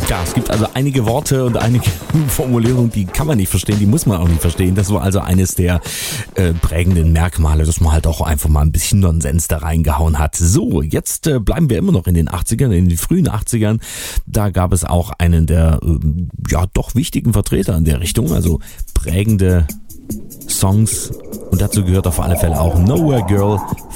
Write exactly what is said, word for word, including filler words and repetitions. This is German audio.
Ja, es gibt also einige Worte und einige Formulierungen, die kann man nicht verstehen, die muss man auch nicht verstehen. Das war also eines der äh, prägenden Merkmale, dass man halt auch einfach mal ein bisschen Nonsens da reingehauen hat. So, jetzt äh, bleiben wir immer noch in den achtzigern, in den frühen achtzigern. Da gab es auch einen der äh, ja doch wichtigen Vertreter in der Richtung, also prägende Songs. Und dazu gehört auf alle Fälle auch Nowhere Girl